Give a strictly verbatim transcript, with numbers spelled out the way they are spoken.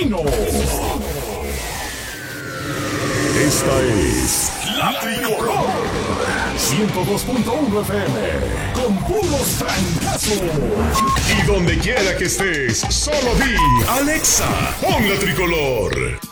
Matutino. Esta es La Tricolor ciento dos punto uno F M con puros trancazos. Y donde quiera que estés, solo di Alexa, pon La Tricolor.